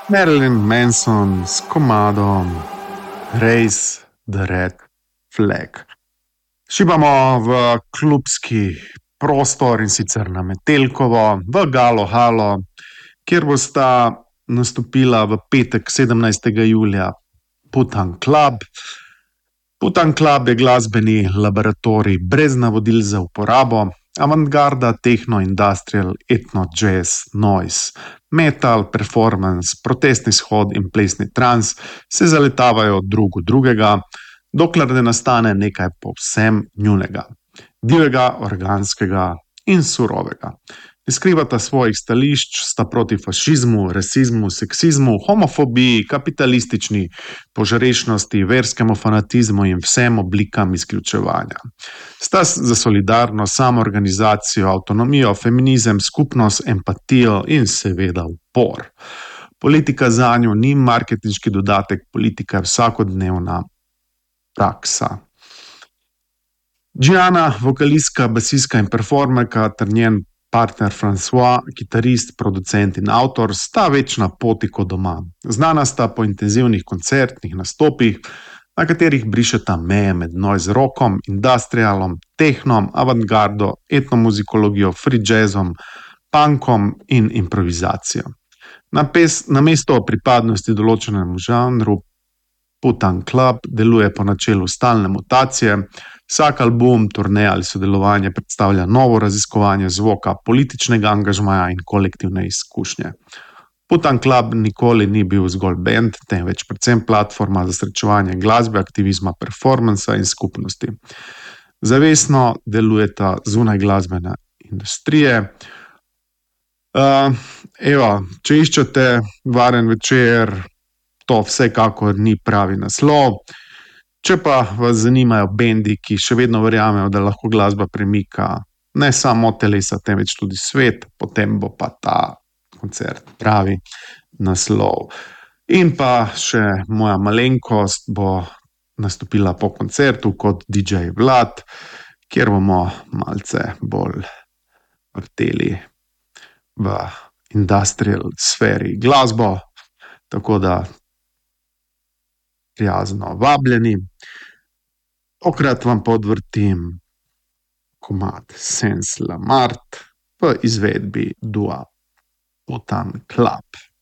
Marilyn Manson s komadom Raise the Red Flag. Šibamo v klubski prostor, in sicer na Metelkovo, v Galo Halo, kjer bosta nastopila v petek 17. julija Putan Club. Putan Club je glasbeni laboratorij brez navodil za uporabo, avantgarda, techno, industrial, etno, jazz, noise, metal, performance, protestni shod in plesni trans se zaletavajo drug v drugega, dokler ne nastane nekaj povsem njunega, divjega, organskega in surovega. Ne skrivata svojih stališč, sta proti fašizmu, rasizmu, seksizmu, homofobiji, kapitalistični požrešnosti, verskemu fanatizmu in vsem oblikam izključevanja. Sta za solidarnost, samoorganizacijo, avtonomijo, feminizem, skupnost, empatijo in seveda upor. Politika zanju ni marketinški dodatek, politika je vsakodnevna praksa. Gianna, vokalistka, basistka in performerka ter njen partner François, kitarist, producent in avtor, sta več na poti kot doma. Znana sta po intenzivnih koncertnih nastopih, na katerih brišeta meje med noise rockom, industrialom, tehnom, avantgardo, etnomuzikologijo, free jazzom, punkom in improvizacijo. Namesto pripadnosti določenemu žanru, Putan Club deluje po načelu stalne mutacije. Vsak album, turneja ali sodelovanje predstavlja novo raziskovanje zvoka, političnega angažmaja in kolektivne izkušnje. Putan Club nikoli ni bil zgolj band, temveč predvsem platforma za srečevanje glasbe, aktivizma, performansa in skupnosti. Zavestno delujeta zunaj glasbene industrije. Če iščete varen večer, to vsekakor ni pravi naslov. Če pa vas zanimajo bendi, ki še vedno verjamejo, da lahko glasba premika ne samo telesa, temveč tudi svet, potem bo pa ta koncert pravi naslov. In pa še moja malenkost bo nastopila po koncertu kot DJ Vlad, kjer bomo malce bolj vrteli v industrial sferi glasbo, tako da prijazno vabljeni. Tokrat vam pa odvrtim komad Sens La Mart v izvedbi dua Putan Club.